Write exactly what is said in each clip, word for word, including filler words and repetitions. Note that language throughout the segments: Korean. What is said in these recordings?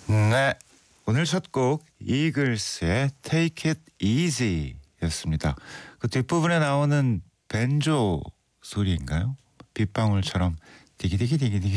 네, 오늘 첫 곡 이글스의 Take It Easy 였습니다. 그 뒷부분에 나오는 벤조 소리인가요? 빗방울처럼 디기디기디기디기.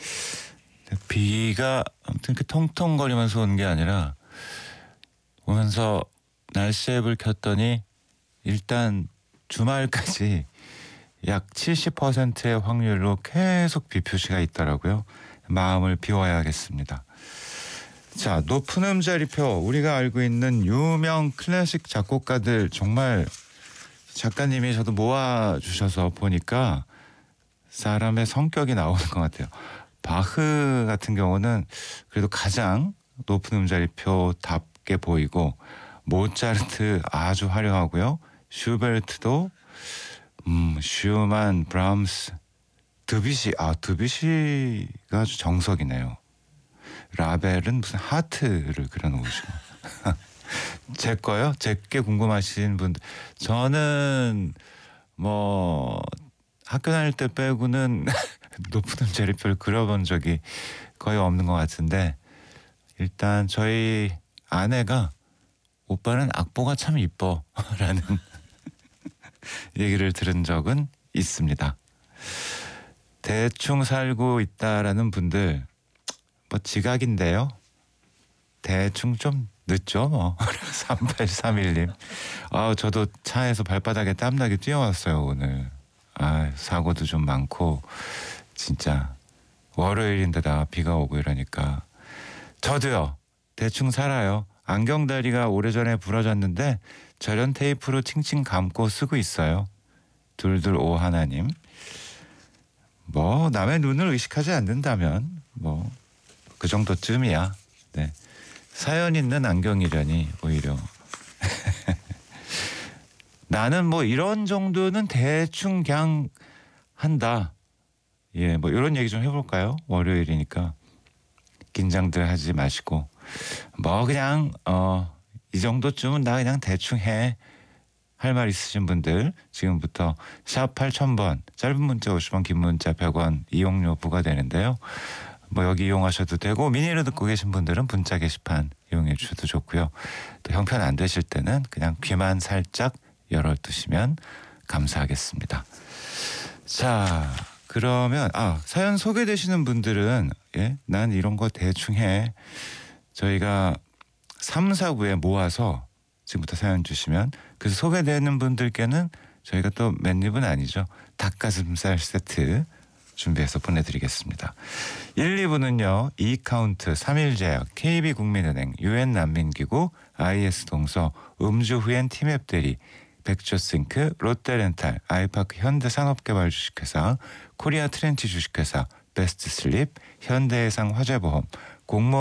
비가 아무튼 이렇게 통통거리면서 오는 게 아니라 오면서 날씨 앱을 켰더니 일단 주말까지 약 칠십 퍼센트의 확률로 계속 비 표시가 있더라고요. 마음을 비워야겠습니다. 자, 높은 음자리표, 우리가 알고 있는 유명 클래식 작곡가들 정말 작가님이 저도 모아주셔서 보니까 사람의 성격이 나오는 것 같아요. 바흐 같은 경우는 그래도 가장 높은 음자리표답게 보이고, 모차르트 아주 화려하고요. 슈베르트도 음, 슈만, 브람스, 드뷔시, 아 드뷔시가 아주 정석이네요. 라벨은 무슨 하트를 그려놓으시고. 제 거요? 제게 궁금하신 분들, 저는 뭐 학교 다닐 때 빼고는 높은 음자리표를 그려본 적이 거의 없는 것 같은데, 일단 저희 아내가 오빠는 악보가 참 이뻐 라는 얘기를 들은 적은 있습니다. 대충 살고 있다라는 분들, 뭐 지각인데요. 대충 좀 늦죠 뭐. 삼팔삼일 님. 아, 저도 차에서 발바닥에 땀나게 뛰어왔어요 오늘. 아, 사고도 좀 많고 진짜 월요일인데다 비가 오고 이러니까. 저도요, 대충 살아요. 안경다리가 오래전에 부러졌는데 절연 테이프로 칭칭 감고 쓰고 있어요. 둘둘 오 하나님. 뭐 남의 눈을 의식하지 않는다면 뭐 그 정도쯤이야. 네. 사연 있는 안경이려니 오히려. 나는 뭐 이런 정도는 대충 그냥 한다. 예, 뭐 이런 얘기 좀 해볼까요? 월요일이니까 긴장들 하지 마시고 뭐 그냥 어 이 정도쯤은 나 그냥 대충 해. 할 말 있으신 분들 지금부터 샵 팔천 번, 짧은 문자 오십 원, 긴 문자 백 원 이용료 부과되는데요. 뭐 여기 이용하셔도 되고, 미니로 듣고 계신 분들은 문자 게시판 이용해 주셔도 좋고요. 또 형편 안 되실 때는 그냥 귀만 살짝 열어두시면 감사하겠습니다. 자, 그러면 아 사연 소개되시는 분들은 예, 난 이런 거 대충 해. 저희가 삼, 사 부에 모아서 지금부터 사연 주시면 그 소개되는 분들께는 저희가 또 맨입은 아니죠. 닭가슴살 세트 준비해서 보내드리겠습니다. 일, 이 부는요. 이카운트, 삼일제약, 케이비국민은행, 유엔난민기구, 아이에스동서, 음주 후엔 티맵 대리, 백조싱크, 롯데렌탈, 아이파크 현대산업개발 주식회사, 코리아 트렌치 주식회사, 베스트슬립, 현대해상 화재보험, 공무원